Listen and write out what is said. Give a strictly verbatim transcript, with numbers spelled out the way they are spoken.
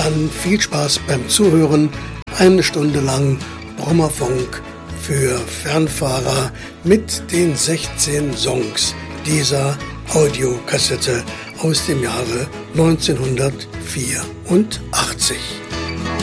Dann viel Spaß beim Zuhören. Eine Stunde lang Brommerfunk für Fernfahrer mit den sechzehn Songs dieser Audiokassette aus dem Jahre neunzehnhundertvierundachtzig.